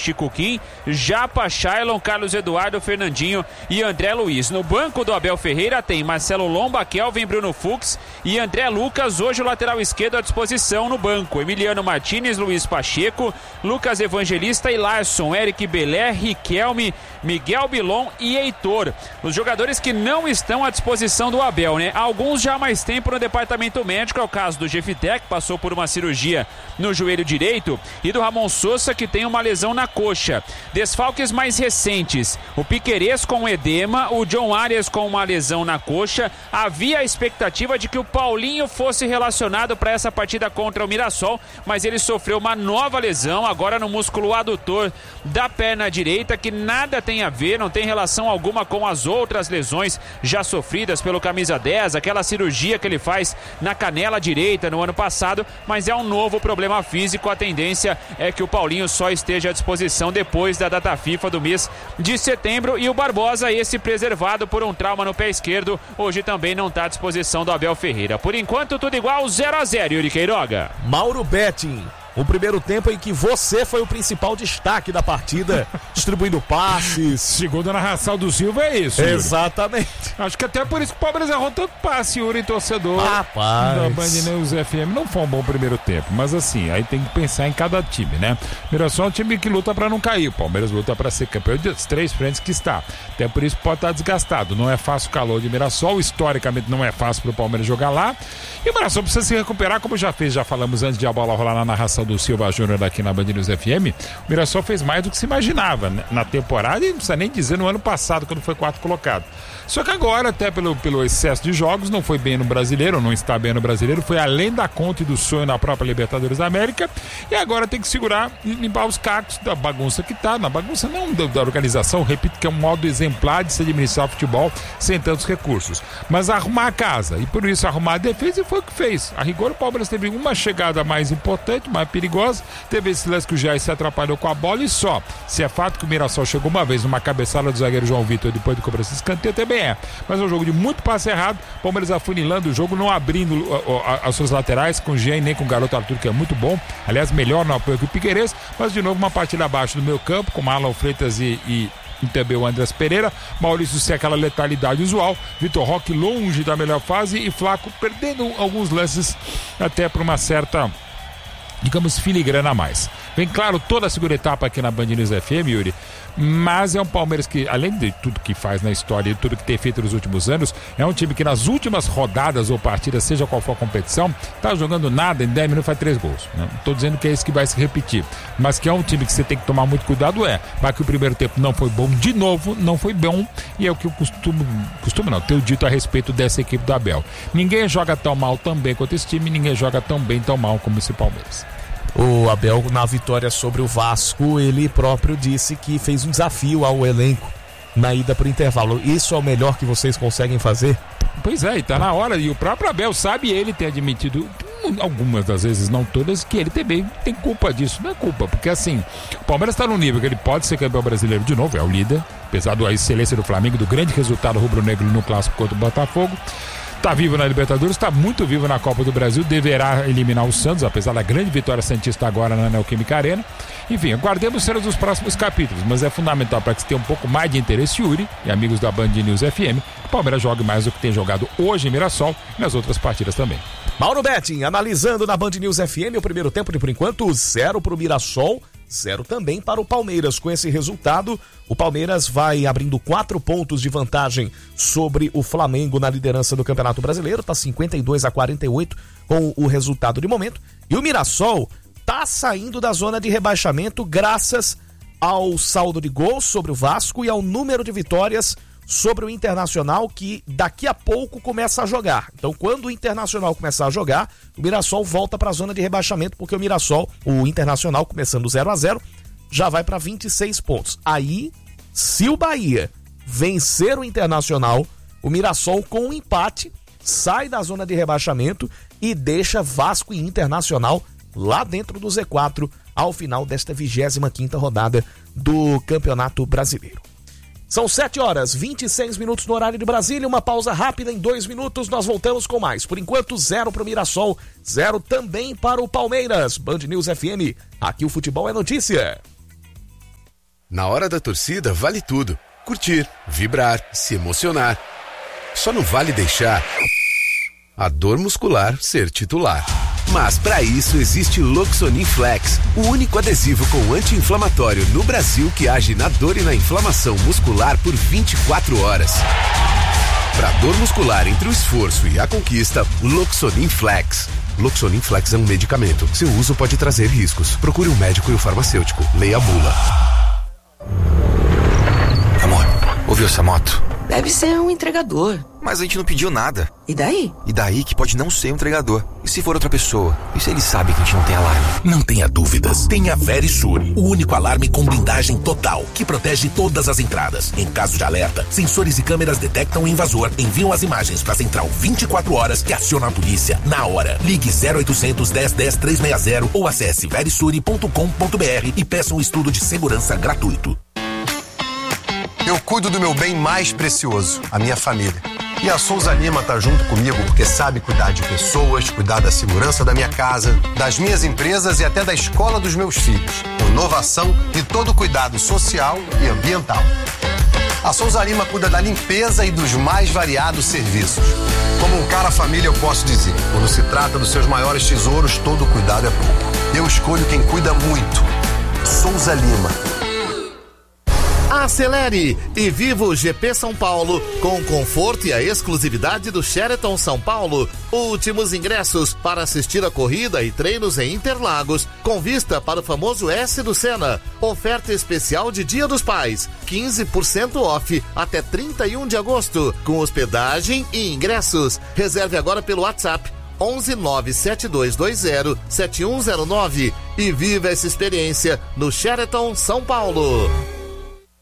Chico Kim, Japa, Shailon, Carlos Eduardo, Fernandinho e André Luiz. No banco do Abel Ferreira tem Marcelo Lomba, Kelvin, Bruno Fux e André Lucas, hoje o lateral esquerdo à disposição no banco. Emiliano Martínez, Luiz Pacheco, Lucas Evangelista e Larson, Eric Belé, Riquelme, Miguel Bilon e Heitor. Os jogadores que não estão à disposição do Abel, né? Alguns já há mais tempo no departamento médico, é o caso do Jefité, que passou por uma cirurgia no joelho direito, e do Ramon Sousa, que tem uma lesão na coxa. Desfalques mais recentes: o Piquerez com edema, o John Arias com uma lesão na coxa. Havia a expectativa de que o Paulinho fosse relacionado para essa partida contra o Mirassol, mas ele sofreu uma nova lesão agora no músculo adutor da perna direita, que nada tem a ver, não tem relação alguma com as outras lesões já sofridas pelo camisa 10, aquela cirurgia que ele faz na canela direita no ano passado, mas é um novo problema físico. A tendência é que o Paulinho só esteja à disposição depois da data FIFA do mês de setembro, e o Barbosa, esse preservado por um trauma no pé esquerdo, hoje também não está à disposição do Abel Ferreira. Por enquanto tudo igual, 0-0, Yuri Queiroga. Mauro Betting, um primeiro tempo em que você foi o principal destaque da partida, distribuindo passes. Segundo a narração do Silva, é isso, Yuri. Exatamente. Acho que até por isso que o Palmeiras errou tanto passe, Yuri, torcedor Rapaz. da Band News FM. Não foi um bom primeiro tempo, mas assim, aí tem que pensar em cada time, né? Mirassol é um time que luta pra não cair, o Palmeiras luta pra ser campeão das 3 frentes que está. Até por isso pode estar desgastado. Não é fácil o calor de Mirassol, historicamente não é fácil pro Palmeiras jogar lá. E o Mirassol precisa se recuperar, como já fez, já falamos antes de a bola rolar na narração do Silva Júnior aqui na Band News FM. O Mirassol fez mais do que se imaginava, né, na temporada, e não precisa nem dizer no ano passado, quando foi 4º colocado. Só que agora, até pelo excesso de jogos, não foi bem no Brasileiro, não está bem no Brasileiro, foi além da conta e do sonho na própria Libertadores da América, e agora tem que segurar e limpar os cacos da bagunça que está, na bagunça não da organização, repito que é um modo exemplar de se administrar o futebol sem tantos recursos, mas arrumar a casa, e por isso arrumar a defesa, e foi o que fez. A rigor, o Palmeiras teve uma chegada mais importante, mais perigosa, teve esse lance que o Jair se atrapalhou com a bola, e só. Se é fato que o Mirassol chegou uma vez numa cabeçada do zagueiro João Vitor depois de cobrança de escanteio, também é. Mas é um jogo de muito passe errado, Palmeiras afunilando o jogo, não abrindo as suas laterais com o Jean nem com o garoto Arthur, que é muito bom, aliás, melhor no apoio que o Piquerez, mas de novo uma partida abaixo do meio campo, com Marlon Freitas e também o Andrés Pereira, Maurício sem aquela letalidade usual, Vitor Roque longe da melhor fase e Flaco perdendo alguns lances até por uma certa, digamos, filigrana a mais. Vem claro toda a segunda etapa aqui na Band News FM, Yuri, mas é um Palmeiras que, além de tudo que faz na história e tudo que tem feito nos últimos anos, é um time que nas últimas rodadas ou partidas, seja qual for a competição, tá jogando nada, em 10 minutos faz 3 gols. Não tô dizendo que é isso que vai se repetir, mas que é um time que você tem que tomar muito cuidado, mas que o primeiro tempo não foi bom de novo, não foi bom, e é o que eu costumo não, tenho dito a respeito dessa equipe do Abel. Ninguém joga tão mal tão bem quanto esse time, ninguém joga tão bem, tão mal como esse Palmeiras. O Abel, na vitória sobre o Vasco, ele próprio disse que fez um desafio ao elenco na ida para o intervalo. Isso é o melhor que vocês conseguem fazer? Pois é, e tá na hora. E o próprio Abel sabe, ele tem admitido, algumas das vezes, não todas, que ele também tem culpa disso. Não é culpa, porque assim, o Palmeiras está num nível que ele pode ser campeão brasileiro de novo, é o líder, apesar da excelência do Flamengo, do grande resultado rubro-negro no clássico contra o Botafogo. Está vivo na Libertadores, está muito vivo na Copa do Brasil, deverá eliminar o Santos, apesar da grande vitória santista agora na Neoquímica Arena. Enfim, aguardemos cenas dos próximos capítulos, mas é fundamental para que se tenha um pouco mais de interesse, Yuri e amigos da Band News FM, que o Palmeiras jogue mais do que tem jogado hoje em Mirassol e nas outras partidas também. Mauro Betting, analisando na Band News FM o primeiro tempo de, por enquanto, 0 para o Mirassol, 0 também para o Palmeiras. Com esse resultado, o Palmeiras vai abrindo 4 pontos de vantagem sobre o Flamengo na liderança do Campeonato Brasileiro, está 52-48 com o resultado de momento. E o Mirassol está saindo da zona de rebaixamento graças ao saldo de gols sobre o Vasco e ao número de vitórias sobre o Internacional, que daqui a pouco começa a jogar. Então, quando o Internacional começar a jogar, o Mirassol volta para a zona de rebaixamento, porque o Internacional, começando 0-0, já vai para 26 pontos. Aí, se o Bahia vencer o Internacional, o Mirassol, com um empate, sai da zona de rebaixamento e deixa Vasco e Internacional lá dentro do Z4 ao final desta 25ª rodada do Campeonato Brasileiro. São 7h26 no horário de Brasília, uma pausa rápida em 2 minutos, nós voltamos com mais. Por enquanto, 0 para o Mirassol, 0 também para o Palmeiras. Band News FM, aqui o futebol é notícia. Na hora da torcida, vale tudo. Curtir, vibrar, se emocionar. Só não vale deixar a dor muscular ser titular. Mas para isso existe Loxonin Flex, o único adesivo com anti-inflamatório no Brasil que age na dor e na inflamação muscular por 24 horas. Para dor muscular entre o esforço e a conquista, Loxonin Flex. Loxonin Flex é um medicamento. Seu uso pode trazer riscos. Procure um médico e o farmacêutico. Leia a bula. Amor, ouviu essa moto? Deve ser um entregador. Mas a gente não pediu nada. E daí? E daí que pode não ser um entregador. E se for outra pessoa? E se ele sabe que a gente não tem alarme? Não tenha dúvidas. Tenha Verisure, o único alarme com blindagem total, que protege todas as entradas. Em caso de alerta, sensores e câmeras detectam o invasor, enviam as imagens para a central 24 horas que aciona a polícia na hora. Ligue 0800 10 10 360 ou acesse verisure.com.br e peça um estudo de segurança gratuito. Eu cuido do meu bem mais precioso, a minha família. E a Souza Lima tá junto comigo porque sabe cuidar de pessoas, cuidar da segurança da minha casa, das minhas empresas e até da escola dos meus filhos. Inovação e todo cuidado social e ambiental. A Souza Lima cuida da limpeza e dos mais variados serviços. Como um cara família, eu posso dizer, quando se trata dos seus maiores tesouros, todo cuidado é pouco. Eu escolho quem cuida muito. Souza Lima. Acelere e viva o GP São Paulo com o conforto e a exclusividade do Sheraton São Paulo. Últimos ingressos para assistir a corrida e treinos em Interlagos, com vista para o famoso S do Senna. Oferta especial de Dia dos Pais, 15% off até 31 de agosto, com hospedagem e ingressos. Reserve agora pelo WhatsApp 11 97220 7109 e viva essa experiência no Sheraton São Paulo.